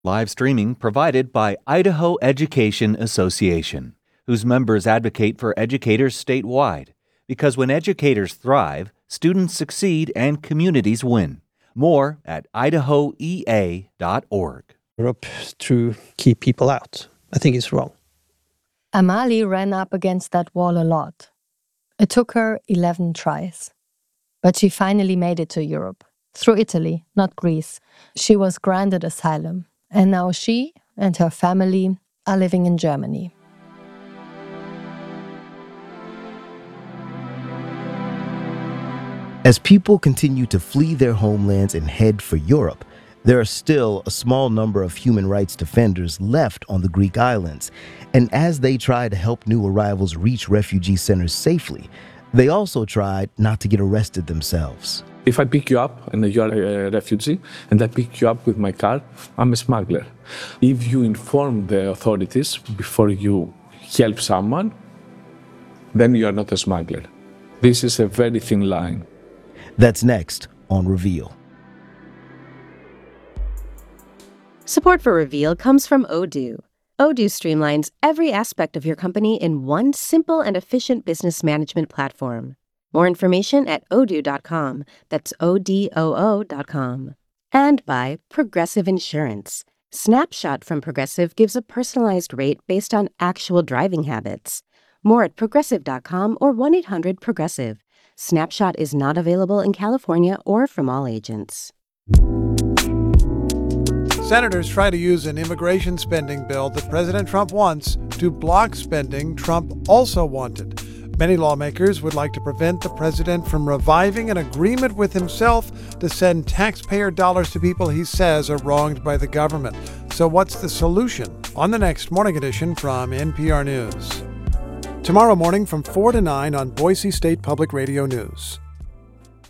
Live streaming provided by Idaho Education Association, whose members advocate for educators statewide. Because when educators thrive, students succeed and communities win. More at idahoea.org. Europe to keep people out. I think it's wrong. Amali ran up against that wall a lot. It took her 11 tries. But she finally made it to Europe. Through Italy, not Greece. She was granted asylum. And now she and her family are living in Germany. As people continue to flee their homelands and head for Europe, there are still a small number of human rights defenders left on the Greek islands. And as they try to help new arrivals reach refugee centers safely, they also tried not to get arrested themselves. If I pick you up and you're a refugee and I pick you up with my car, I'm a smuggler. If you inform the authorities before you help someone, then you are not a smuggler. This is a very thin line. That's next on Reveal. Support for Reveal comes from Odoo. Odoo streamlines every aspect of your company in one simple and efficient business management platform. More information at odoo.com. That's ODOO.com. And by Progressive Insurance. Snapshot from Progressive gives a personalized rate based on actual driving habits. More at progressive.com or 1-800-PROGRESSIVE. Snapshot is not available in California or from all agents. Senators try to use an immigration spending bill that President Trump wants to block spending Trump also wanted. Many lawmakers would like to prevent the president from reviving an agreement with himself to send taxpayer dollars to people he says are wronged by the government. So what's the solution? On the next Morning Edition from NPR News. Tomorrow morning from 4 to 9 on Boise State Public Radio News.